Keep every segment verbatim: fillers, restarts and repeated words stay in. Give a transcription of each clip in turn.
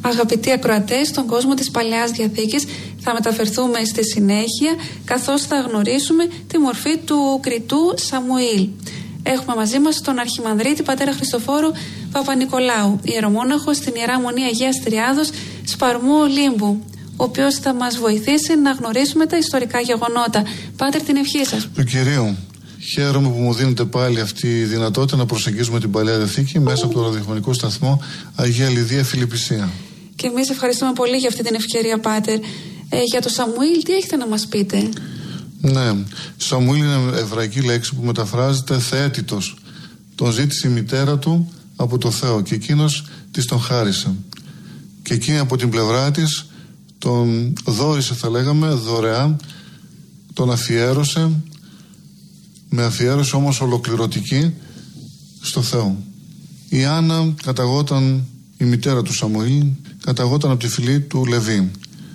Αγαπητοί ακροατές, στον κόσμο της Παλαιάς Διαθήκης θα μεταφερθούμε στη συνέχεια, καθώς θα γνωρίσουμε τη μορφή του κριτού Σαμουήλ. Έχουμε μαζί μας τον Αρχιμανδρίτη πατέρα Χριστοφόρο Παπα-Νικολάου, ιερομόναχο στην Ιερά Μονή Αγίας Τριάδος Σπαρμού Ολύμπου, ο οποίος θα μας βοηθήσει να γνωρίσουμε τα ιστορικά γεγονότα. Πάτερ, την ευχή σας. Του Κυρίου. Χαίρομαι που μου δίνετε πάλι αυτή η δυνατότητα να προσεγγίσουμε την Παλαιά Διαθήκη μέσα από το ραδιοφωνικό σταθμό Αγία Λιδία Φιλιππισία. Και εμείς ευχαριστούμε πολύ για αυτή την ευκαιρία, Πάτερ. Ε, για το Σαμουήλ, τι έχετε να μας πείτε? Ναι, Σαμουήλ είναι εβραϊκή λέξη που μεταφράζεται θεέτητος. Τον ζήτησε η μητέρα του από το Θεό και εκείνος της τον χάρισε. Και εκείνη από την πλευρά της τον δώρισε, θα λέγαμε, δωρεά, τον αφιέρωσε, με αφιέρωση όμως ολοκληρωτική στο Θεό. Η Άννα καταγόταν, η μητέρα του Σαμουήλ, καταγόταν από τη φυλή του Λεβί.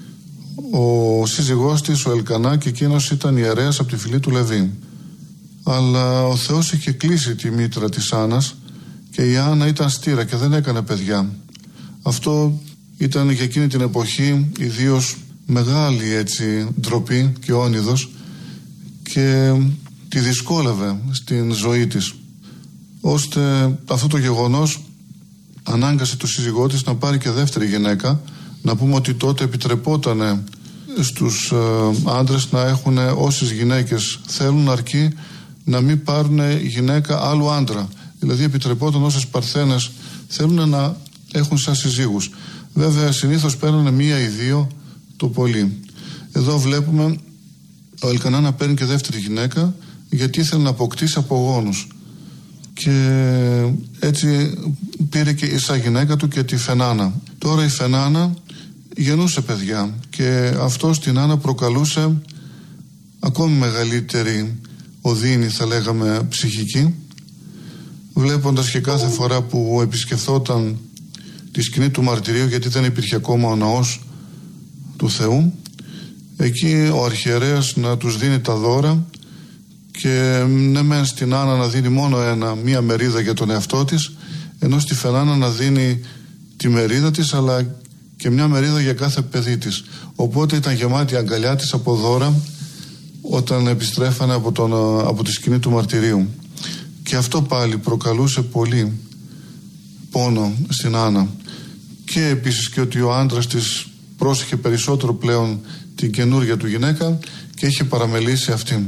Ο σύζυγός της, ο Ελκανά, και εκείνος ήταν ιερέας από τη φυλή του Λεβί. Αλλά ο Θεός είχε κλείσει τη μήτρα της Άννας και η Άννα ήταν στήρα και δεν έκανε παιδιά. Αυτό ήταν για εκείνη την εποχή ιδίως μεγάλη έτσι ντροπή και όνειδος και τη δυσκόλευε στην ζωή της, ώστε αυτό το γεγονός ανάγκασε το σύζυγό της να πάρει και δεύτερη γυναίκα. Να πούμε ότι τότε επιτρεπόταν στους ε, άντρες να έχουν όσες γυναίκες θέλουν, αρκεί να μην πάρουν γυναίκα άλλου άντρα. Δηλαδή επιτρεπόταν όσες παρθένες θέλουν να έχουν σαν συζύγους. Βέβαια συνήθως παίρνουν μία ή δύο το πολύ. Εδώ βλέπουμε ο Ελκανά να παίρνει και δεύτερη γυναίκα, γιατί ήθελε να αποκτήσει απογόνους. Και έτσι πήρε και σαν γυναίκα του και τη Φενάνα. Τώρα η Φενάνα γεννούσε παιδιά και αυτό στην Άννα προκαλούσε ακόμη μεγαλύτερη οδύνη, θα λέγαμε, ψυχική, βλέποντας και κάθε φορά που επισκεφθόταν τη σκηνή του μαρτυρίου, γιατί δεν υπήρχε ακόμα ο ναός του Θεού, εκεί ο αρχιερέας να τους δίνει τα δώρα και ναι μεν στην Άννα να δίνει μόνο ένα, μία μερίδα για τον εαυτό της, ενώ στη Φενάνα να δίνει τη μερίδα της αλλά και μια μερίδα για κάθε παιδί της. Οπότε ήταν γεμάτη η αγκαλιά της από δώρα όταν επιστρέφανε από, τον, από τη σκηνή του μαρτυρίου. Και αυτό πάλι προκαλούσε πολύ πόνο στην Άννα. Και επίσης και ότι ο άντρας της πρόσεχε περισσότερο πλέον την καινούργια του γυναίκα και είχε παραμελήσει αυτήν.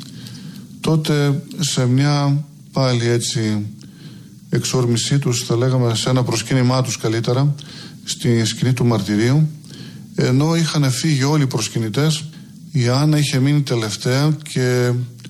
Τότε σε μια πάλι έτσι εξόρμησή τους, θα λέγαμε σε ένα προσκύνημά τους καλύτερα, στη σκηνή του μαρτυρίου, ενώ είχαν φύγει όλοι οι προσκυνητές, η Άννα είχε μείνει τελευταία και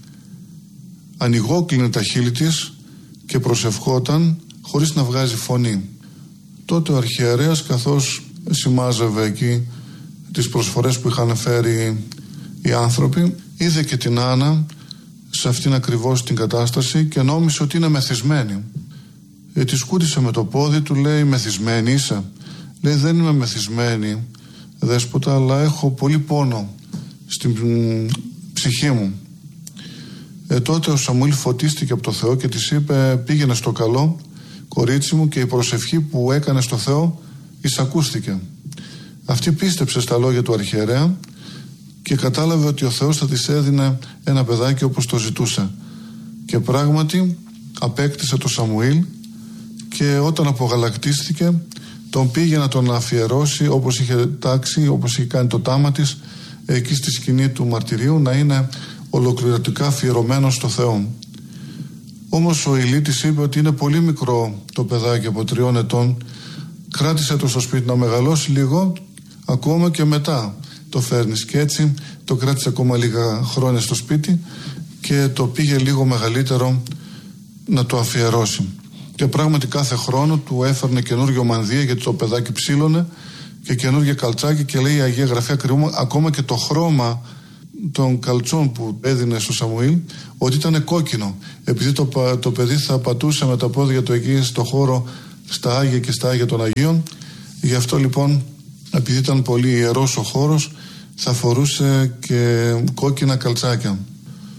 ανοιγόκλεινε τα χείλη της και προσευχόταν χωρίς να βγάζει φωνή. Τότε ο αρχιερέας, καθώς σημάζευε εκεί τις προσφορές που είχαν φέρει οι άνθρωποι, είδε και την Άννα σε αυτήν ακριβώς την κατάσταση και νόμισε ότι είναι μεθυσμένη. Ε, τη σκούτισε με το πόδι του, λέει, μεθυσμένη είσαι? Λέει, δεν είμαι μεθυσμένη, δέσποτα, αλλά έχω πολύ πόνο στην ψυχή μου. Ε, τότε ο Σαμουήλ φωτίστηκε από το Θεό και της είπε, πήγαινε στο καλό, κορίτσι μου, και η προσευχή που έκανε στο Θεό εισακούστηκε. Αυτή πίστεψε στα λόγια του αρχιερέα και κατάλαβε ότι ο Θεός θα της έδινε ένα παιδάκι όπως το ζητούσε. Και πράγματι απέκτησε το Σαμουήλ και όταν απογαλακτίστηκε τον πήγε να τον αφιερώσει όπως είχε τάξει, όπως είχε κάνει το τάμα της εκεί στη σκηνή του μαρτυρίου, να είναι ολοκληρωτικά αφιερωμένο στο Θεό. Όμως ο Ηλί της είπε ότι είναι πολύ μικρό το παιδάκι από τριών ετών, κράτησε το στο σπίτι να μεγαλώσει λίγο, ακόμα και μετά το φέρνεις. Και έτσι το κράτησε ακόμα λίγα χρόνια στο σπίτι και το πήγε λίγο μεγαλύτερο να το αφιερώσει. Και πράγματι κάθε χρόνο του έφερνε καινούργιο μανδύα, γιατί το παιδάκι ψήλωνε, και καινούργια καλτσάκι, και λέει η Αγία Γραφή ακριβώς, ακόμα και το χρώμα των καλτσών που έδινε στο Σαμουήλ, ότι ήταν κόκκινο, επειδή το, το παιδί θα πατούσε με τα πόδια του εκεί στο χώρο, στα Άγια και στα Άγια των Αγίων. Γι' αυτό λοιπόν, επειδή ήταν πολύ ιερός ο χώρος, θα φορούσε και κόκκινα καλτσάκια.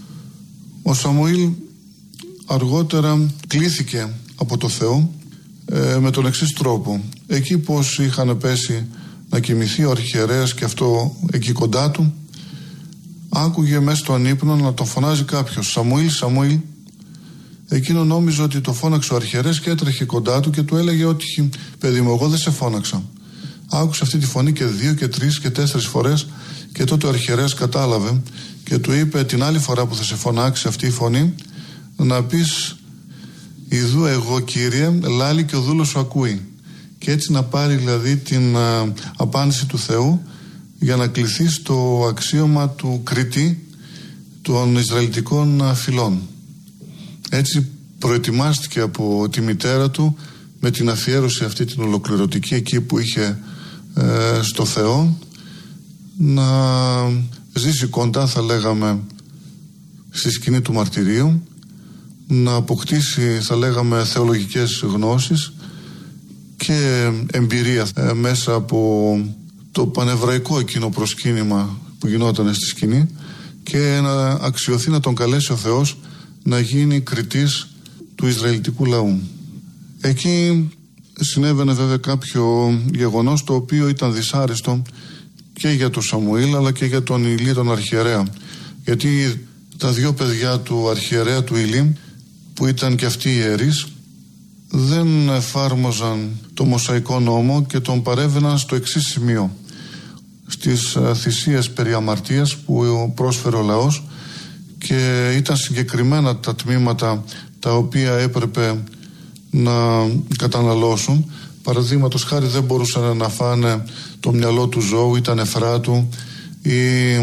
Ο Σαμουήλ αργότερα κλήθηκε από το Θεό ε, με τον εξής τρόπο. Εκεί πως είχαν πέσει να κοιμηθεί ο αρχιερέας και αυτό εκεί κοντά του, άκουγε μέσα στον ύπνο να τον φωνάζει κάποιος, Σαμουήλ, Σαμουήλ. Εκείνο νόμιζε ότι το φώναξε ο αρχιερέας και έτρεχε κοντά του και του έλεγε ότι παιδί μου, εγώ δεν σε φώναξα. Άκουσε αυτή τη φωνή και δύο και τρεις και τέσσερις φορές και τότε ο αρχιερέας κατάλαβε και του είπε την άλλη φορά που θα σε φωνάξει αυτή η φωνή να πεις «Ιδού εγώ Κύριε, λάλη και ο δούλος σου ακούει». Και έτσι να πάρει δηλαδή την α, απάντηση του Θεού για να κληθεί στο αξίωμα του κριτή των Ισραηλιτικών φυλών. Έτσι προετοιμάστηκε από τη μητέρα του με την αφιέρωση αυτή την ολοκληρωτική εκεί που είχε ε, στο Θεό να ζήσει κοντά, θα λέγαμε, στη σκηνή του μαρτυρίου, να αποκτήσει, θα λέγαμε, θεολογικές γνώσεις και εμπειρία ε, μέσα από το πανεβραϊκό εκείνο προσκύνημα που γινόταν στη σκηνή και να αξιωθεί να τον καλέσει ο Θεός να γίνει κριτής του Ισραηλιτικού λαού. Εκεί συνέβαινε βέβαια κάποιο γεγονός το οποίο ήταν δυσάρεστο και για τον Σαμουήλ αλλά και για τον Ηλί τον αρχιερέα, γιατί τα δύο παιδιά του αρχιερέα του Ηλί που ήταν και αυτοί ιερείς δεν εφάρμοζαν το Μωσαϊκό νόμο και τον παρέβαιναν στο εξής σημείο: στις θυσίες περί αμαρτίας που πρόσφερε ο λαός, και ήταν συγκεκριμένα τα τμήματα τα οποία έπρεπε να καταναλώσουν. Παραδείγματος χάρη δεν μπορούσαν να φάνε το μυαλό του ζώου ή τα νεφρά του ή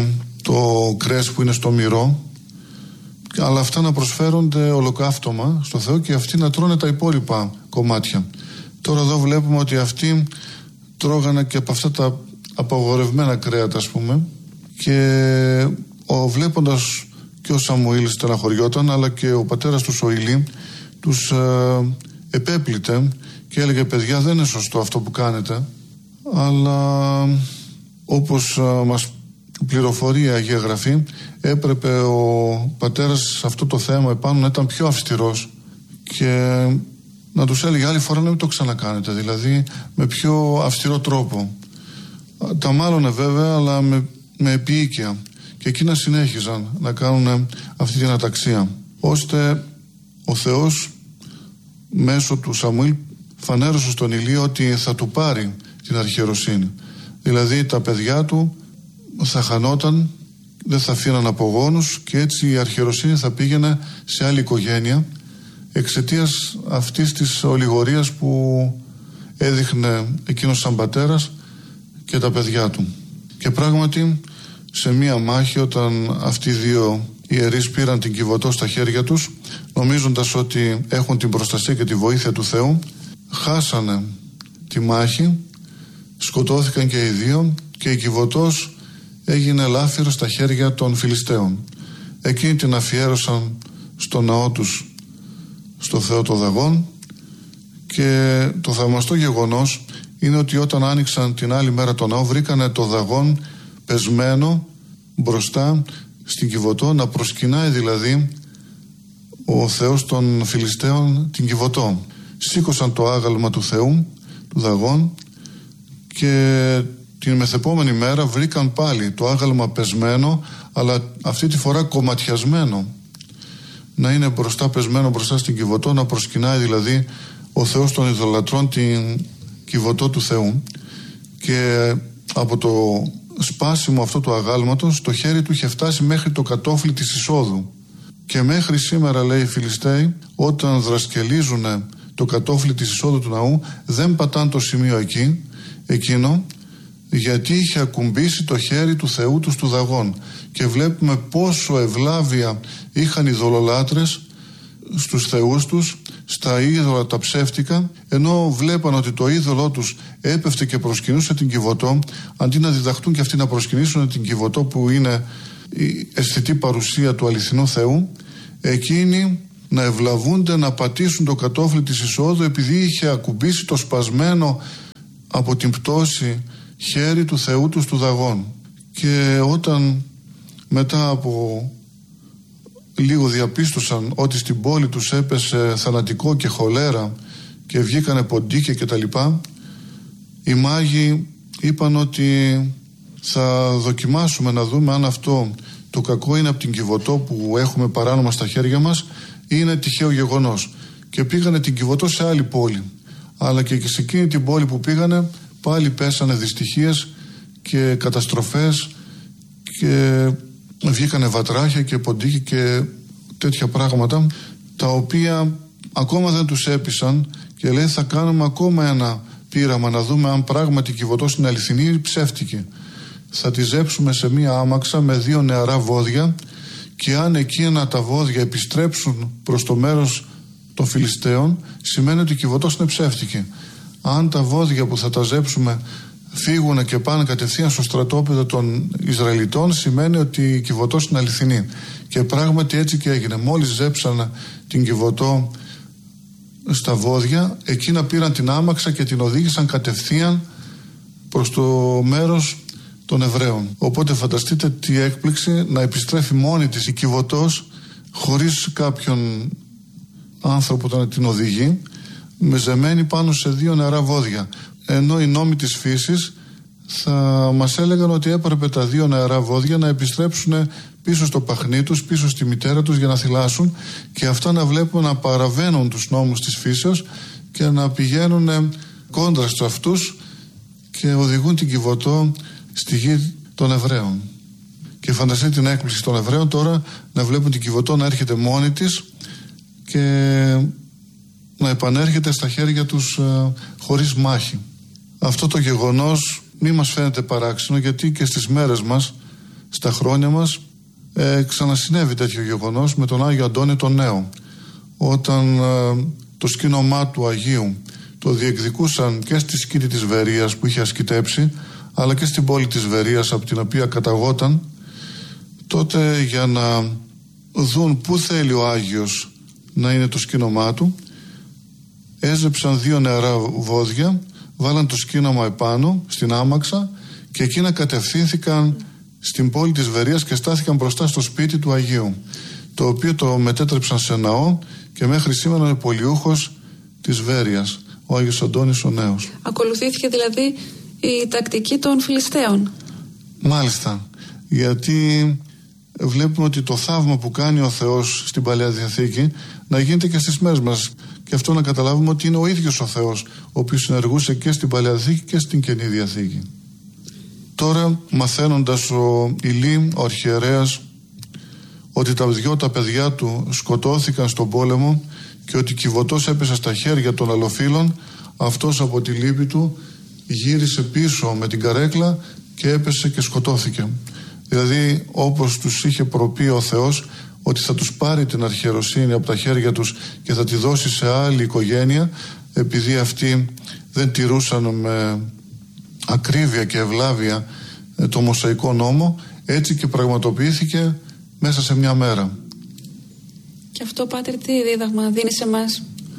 το κρέας που είναι στο μυρό, αλλά αυτά να προσφέρονται ολοκαύτωμα στο Θεό και αυτοί να τρώνε τα υπόλοιπα κομμάτια. Τώρα εδώ βλέπουμε ότι αυτοί τρώγανε και από αυτά τα απαγορευμένα κρέατα, ας πούμε, και ο, βλέποντας και ο Σαμουήλ στεναχωριόταν, αλλά και ο πατέρας του ο Ηλί τους ε, επέπλητε και έλεγε παιδιά, δεν είναι σωστό αυτό που κάνετε, αλλά όπως ε, μας πληροφορεί η Αγία Γραφή, έπρεπε ο πατέρας σε αυτό το θέμα επάνω να ήταν πιο αυστηρός και να τους έλεγε άλλη φορά να μην το ξανακάνετε, δηλαδή με πιο αυστηρό τρόπο. Τα μάλωνε βέβαια, αλλά με, με επίοικια, και εκείνα συνέχιζαν να κάνουν αυτή την αταξία, ώστε ο Θεός μέσω του Σαμουήλ φανέρωσε στον Ηλί ότι θα του πάρει την αρχιεροσύνη. Δηλαδή τα παιδιά του θα χανόταν, δεν θα αφήναν απογόνους και έτσι η αρχιεροσύνη θα πήγαινε σε άλλη οικογένεια εξαιτίας αυτής της ολιγορίας που έδειχνε εκείνος σαν πατέρας και τα παιδιά του. Και πράγματι σε μία μάχη, όταν αυτοί οι δύο ιερείς πήραν την Κιβωτό στα χέρια τους νομίζοντας ότι έχουν την προστασία και τη βοήθεια του Θεού, χάσανε τη μάχη, σκοτώθηκαν και οι δύο και η Κιβωτός έγινε λάφυρο στα χέρια των Φιλιστέων. Εκείνοι την αφιέρωσαν στο ναό τους στο Θεό των Δαγών, και το θαυμαστό γεγονός είναι ότι όταν άνοιξαν την άλλη μέρα το ναό βρήκανε το Δαγών πεσμένο μπροστά στην Κιβωτό, να προσκυνάει δηλαδή ο Θεός των Φιλιστέων την Κιβωτό. Σήκωσαν το άγαλμα του Θεού, του Δαγών, και την μεθεπόμενη μέρα βρήκαν πάλι το άγαλμα πεσμένο, αλλά αυτή τη φορά κομματιασμένο, να είναι μπροστά πεσμένο μπροστά στην Κιβωτό, να προσκυνάει δηλαδή ο Θεός των ειδωλατρών την Κιβωτό του Θεού. Και από το σπάσιμο αυτό του αγάλματος το χέρι του είχε φτάσει μέχρι το κατόφλι της εισόδου, και μέχρι σήμερα, λέει, οι Φιλιστέοι όταν δρασκελίζουν το κατόφλι της εισόδου του ναού δεν πατάν το σημείο εκεί, εκείνο, γιατί είχε ακουμπήσει το χέρι του Θεού τους του Δαγών. Και βλέπουμε πόσο ευλάβεια είχαν οι ειδωλολάτρες στους θεούς τους, στα είδωλα τα ψεύτικα, ενώ βλέπαν ότι το είδωλό τους έπεφτε και προσκυνούσε την Κιβωτό, αντί να διδαχτούν και αυτοί να προσκυνήσουν την Κιβωτό που είναι η αισθητή παρουσία του αληθινού Θεού, εκείνοι να ευλαβούνται, να πατήσουν το κατόφλι της εισόδου επειδή είχε ακουμπήσει το σπασμένο από την πτώση χέρι του Θεού τους του Δαγών. Και όταν μετά από λίγο διαπίστωσαν ότι στην πόλη τους έπεσε θανατικό και χολέρα και βγήκανε ποντίκια και τα λοιπά, οι μάγοι είπαν ότι θα δοκιμάσουμε να δούμε αν αυτό το κακό είναι από την Κιβωτό που έχουμε παράνομα στα χέρια μας ή είναι τυχαίο γεγονός. Και πήγανε την Κιβωτό σε άλλη πόλη. Αλλά και σε εκείνη την πόλη που πήγανε πάλι πέσανε δυστυχίες και καταστροφές και βγήκανε βατράχια και ποντίκια και τέτοια πράγματα, τα οποία ακόμα δεν τους έπεισαν και λέει θα κάνουμε ακόμα ένα πείραμα να δούμε αν πράγματι η Κιβωτός είναι αληθινή ή ψεύτικη. Θα τη ζέψουμε σε μία άμαξα με δύο νεαρά βόδια και αν εκείνα τα βόδια επιστρέψουν προς το μέρος των Φιλιστέων, σημαίνει ότι η Κιβωτός είναι ψεύτικη. Αν τα βόδια που θα τα ζέψουμε φύγουν και πάνε κατευθείαν στο στρατόπεδο των Ισραηλιτών, σημαίνει ότι η Κιβωτός είναι αληθινή. Και πράγματι έτσι και έγινε. Μόλις ζέψαν την Κιβωτό στα βόδια, εκείνα πήραν την άμαξα και την οδήγησαν κατευθείαν προς το μέρος των Εβραίων. Οπότε φανταστείτε τι έκπληξη να επιστρέφει μόνη της η Κιβωτός χωρίς κάποιον άνθρωπο να την οδηγεί, μεζεμένη πάνω σε δύο νεαρά βόδια. Ενώ οι νόμοι της φύσης θα μας έλεγαν ότι έπρεπε τα δύο νεαρά βόδια να επιστρέψουν πίσω στο παχνί τους, πίσω στη μητέρα τους για να θυλάσουν, και αυτά να βλέπουμε να παραβαίνουν τους νόμους της φύσεως και να πηγαίνουν κόντρα σε αυτούς και οδηγούν την Κιβωτό στη γη των Εβραίων. Και φανταστείτε την έκπληξη των Εβραίων τώρα να βλέπουν την Κιβωτό να έρχεται μόνη της και να επανέρχεται στα χέρια τους ε, χωρίς μάχη. Αυτό το γεγονός μη μας φαίνεται παράξενο, γιατί και στις μέρες μας, στα χρόνια μας, ε, ξανασυνέβη τέτοιο γεγονός με τον Άγιο Αντώνη τον Νέο, όταν ε, το σκήνομά του Αγίου το διεκδικούσαν και στη σκήτη της Βερίας που είχε ασκητέψει, αλλά και στην πόλη της Βερίας από την οποία καταγόταν. Τότε για να δουν πού θέλει ο Άγιος να είναι το σκήνομά του, έζεψαν δύο νεαρά βόδια, βάλαν το σκήνομα επάνω στην άμαξα και εκείνα κατευθύνθηκαν στην πόλη της Βερίας και στάθηκαν μπροστά στο σπίτι του Αγίου, το οποίο το μετέτρεψαν σε ναό και μέχρι σήμερα είναι πολιούχος της Βέρειας, ο Άγιος Αντώνης ο Νέος. Ακολουθήθηκε δηλαδή η τακτική των Φιλιστέων. Μάλιστα, γιατί βλέπουμε ότι το θαύμα που κάνει ο Θεός στην Παλαιά Διαθήκη να γίνεται και στις μέρες μας, και αυτό να καταλάβουμε ότι είναι ο ίδιος ο Θεός ο οποίος συνεργούσε και στην Παλαιά Διαθήκη και στην Καινή Διαθήκη. Τώρα, μαθαίνοντας ο Ηλί, ο αρχιερέας, ότι τα δυο τα παιδιά του σκοτώθηκαν στον πόλεμο και ότι η Κιβωτός έπεσε στα χέρια των αλλοφύλων, αυτός από τη λύπη του γύρισε πίσω με την καρέκλα και έπεσε και σκοτώθηκε. Δηλαδή, όπως τους είχε προπεί ο Θεός ότι θα τους πάρει την αρχιεροσύνη από τα χέρια τους και θα τη δώσει σε άλλη οικογένεια, επειδή αυτοί δεν τηρούσαν με ακρίβεια και ευλάβεια το Μωσαϊκό νόμο, έτσι και πραγματοποιήθηκε μέσα σε μια μέρα. Και αυτό, Πάτερ, τι δίδαγμα δίνει σε εμάς?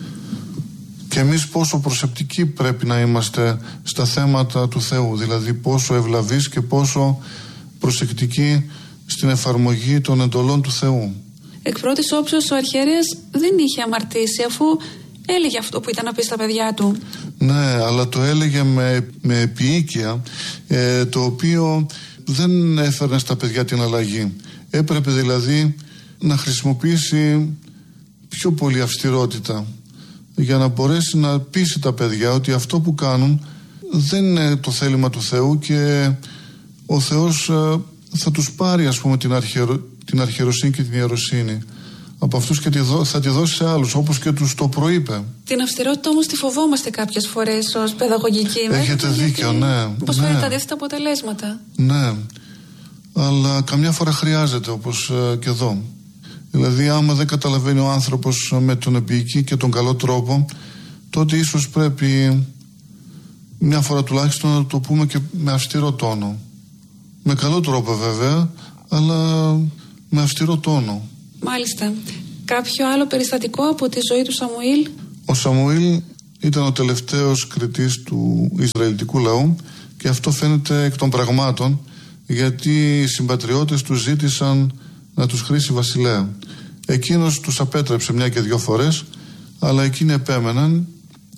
Και εμείς πόσο προσεπτικοί πρέπει να είμαστε στα θέματα του Θεού, δηλαδή πόσο ευλαβείς και πόσο προσεκτικοί στην εφαρμογή των εντολών του Θεού. Εκ πρώτης όψεως ο αρχιερέας δεν είχε αμαρτήσει, αφού έλεγε αυτό που ήταν να πει στα παιδιά του. Ναι, αλλά το έλεγε με, με επίοικια, ε, το οποίο δεν έφερνε στα παιδιά την αλλαγή. Έπρεπε δηλαδή να χρησιμοποιήσει πιο πολύ αυστηρότητα για να μπορέσει να πείσει τα παιδιά ότι αυτό που κάνουν δεν είναι το θέλημα του Θεού και ο Θεός ε, θα τους πάρει, ας πούμε, την, αρχαιρο, την αρχιεροσύνη και την ιεροσύνη από αυτούς και τη δω, θα τη δώσει σε άλλους, όπως και τους το προείπε. Την αυστηρότητα όμως τη φοβόμαστε κάποιες φορές ως παιδαγωγική. Έχετε δίκιο, ναι. Πώς φέρνει τα αντίθετα αποτελέσματα. Ναι, αλλά καμιά φορά χρειάζεται, όπως ε, και εδώ. Δηλαδή, άμα δεν καταλαβαίνει ο άνθρωπος με τον επίοικη και τον καλό τρόπο, τότε ίσως πρέπει μια φορά τουλάχιστον να το πούμε και με αυστηρό τόνο. Με καλό τρόπο βέβαια, αλλά με αυστηρό τόνο. Μάλιστα. Κάποιο άλλο περιστατικό από τη ζωή του Σαμουήλ? Ο Σαμουήλ ήταν ο τελευταίος κριτής του Ισραηλιτικού λαού και αυτό φαίνεται εκ των πραγμάτων, γιατί οι συμπατριώτες του ζήτησαν να τους χρήσει βασιλέα. Εκείνος τους απέτρεψε μια και δυο φορές, αλλά εκείνοι επέμεναν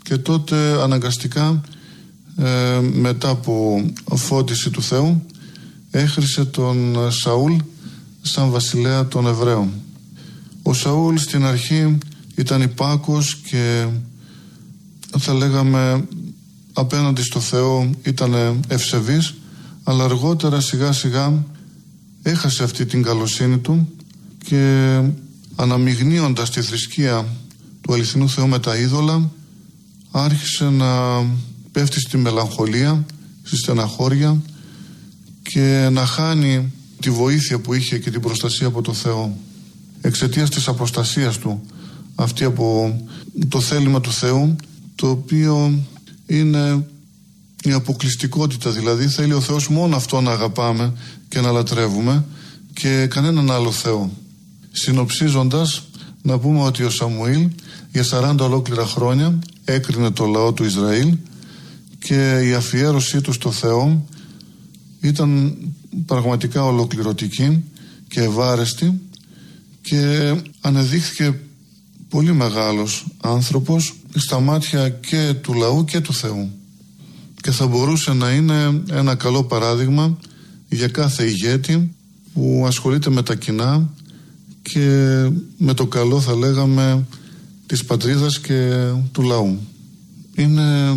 και τότε αναγκαστικά ε, μετά από φώτιση του Θεού έχρισε τον Σαούλ σαν βασιλέα των Εβραίων. Ο Σαούλ στην αρχή ήταν υπάκος και θα λέγαμε απέναντι στο Θεό ήταν ευσεβής, αλλά αργότερα σιγά σιγά έχασε αυτή την καλοσύνη του και αναμειγνύοντας τη θρησκεία του αληθινού Θεού με τα είδωλα άρχισε να πέφτει στη μελαγχολία, στη στεναχώρια και να χάνει τη βοήθεια που είχε και την προστασία από το Θεό εξαιτίας της αποστασίας του αυτή από το θέλημα του Θεού, το οποίο είναι η αποκλειστικότητα, δηλαδή θέλει ο Θεός μόνο αυτό να αγαπάμε και να λατρεύουμε και κανέναν άλλο Θεό. Συνοψίζοντας, να πούμε ότι ο Σαμουήλ για σαράντα ολόκληρα χρόνια έκρινε το λαό του Ισραήλ και η αφιέρωσή του στο Θεό ήταν πραγματικά ολοκληρωτική και ευάρεστη και ανεδείχθηκε πολύ μεγάλος άνθρωπος στα μάτια και του λαού και του Θεού και θα μπορούσε να είναι ένα καλό παράδειγμα για κάθε ηγέτη που ασχολείται με τα κοινά και με το καλό, θα λέγαμε, της πατρίδας και του λαού. Είναι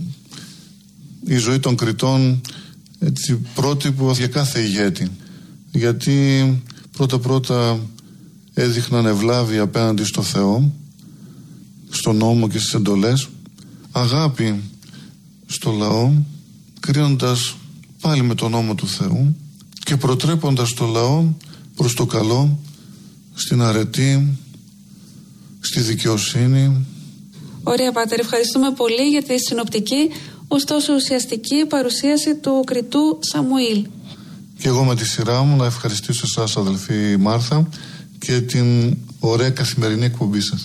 η ζωή των Κρητών έτσι πρότυπο για κάθε ηγέτη, γιατί πρώτα πρώτα έδειχναν ευλάβεια απέναντι στο Θεό, στον νόμο και στις εντολές, αγάπη στο λαό, κρίνοντας πάλι με τον νόμο του Θεού και προτρέποντας το λαό προς το καλό, στην αρετή, στη δικαιοσύνη. Ωραία, Πάτερ, ευχαριστούμε πολύ για τη συνοπτική, ωστόσο ουσιαστική παρουσίαση του Κρητού Σαμουήλ. Και εγώ με τη σειρά μου να ευχαριστήσω εσάς, αδελφή Μάρθα, και την ωραία καθημερινή εκπομπή σας.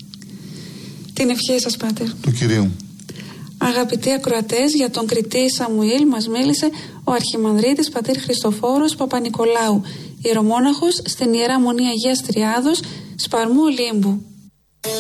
Την ευχή σας, Πάτερ. Του Κυρίου. Αγαπητοί ακροατές, για τον Κρητή Σαμουήλ μας μίλησε ο Αρχιμανδρίτης πατήρ Χριστοφόρος Παπα-Νικολάου, ιερομόναχος στην Ιερά Μονή Αγίας Τριάδος, Σπαρμού Ολύμπου.